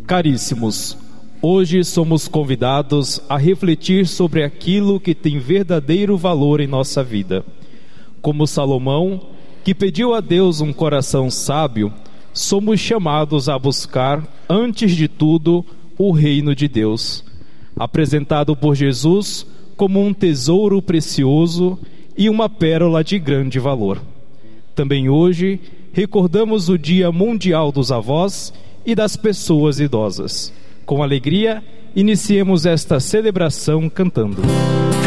Caríssimos, hoje somos convidados a refletir sobre aquilo que tem verdadeiro valor em nossa vida. Como Salomão, que pediu a Deus um coração sábio, somos chamados a buscar, antes de tudo, o reino de Deus, apresentado por Jesus como um tesouro precioso e uma pérola de grande valor. Também hoje recordamos o Dia Mundial dos Avós e das Pessoas Idosas. Com alegria, iniciemos esta celebração cantando.